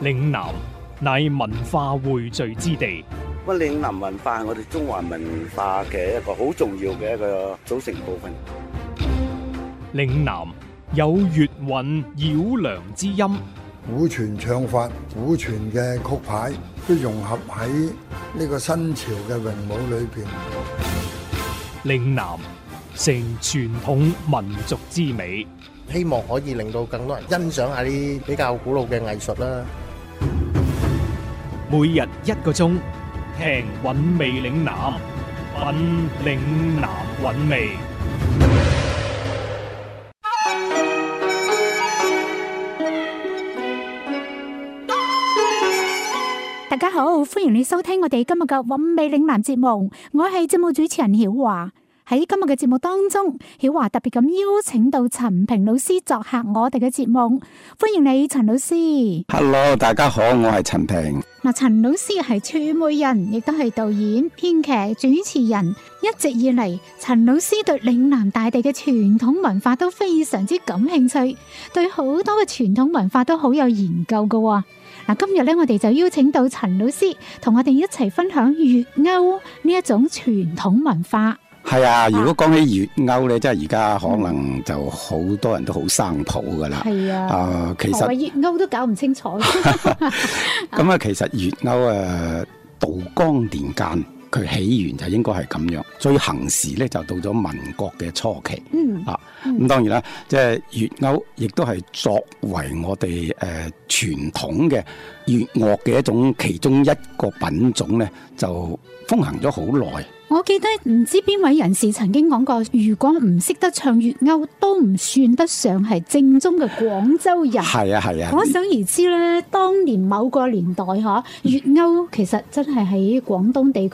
嶺南乃文化匯聚之地。 咁嶺南文化係我哋中華文化嘅一個好重要嘅一個組成部分。 嶺南有粵韻繞梁之音， 古傳唱法、古傳嘅曲牌都融合喺呢個新潮嘅詠舞裏邊。 嶺南成傳統民族之美， 希望可以令到更多人欣賞下啲比較古老嘅藝術啦。 每日1個鐘，聽韻味嶺南，品嶺南韻味。 大家好，歡迎你收聽我哋今日嘅韻味嶺南節目，我係節目主持人曉華。喺今日嘅節目當中，曉華特別咁邀請到陳平老師作客我哋嘅節目，歡迎你陳老師。 Hello， 大家好，我係陳平。 嗱，陳老師係傳媒人，亦都係導演、編劇、主持人。一直以嚟，陳老師對嶺南大地嘅傳統文化都非常之感興趣，對好多嘅傳統文化都好有研究㗎。嗱，今日咧，我哋就邀請到陳老師同我哋一齊分享粵謳呢一種傳統文化。 係啊，如果講起粵謳咧，即係而家可能就好多人都好生抱噶啦。係啊，其實粵謳都搞唔清楚。 咁啊，其實粵謳道光年間佢起源就應該係咁樣，最行時咧就到咗民國嘅初期。咁當然啦，即係粵謳亦都係作為我哋傳統嘅粵樂嘅一種其中一個品種咧，就風行咗好耐。 我記得唔知邊位人士曾經講過，如果唔識得唱粵謳，都唔算得上係正宗嘅廣州人。係啊。可想而知咧，當年某個年代粵謳其實真係喺廣東地區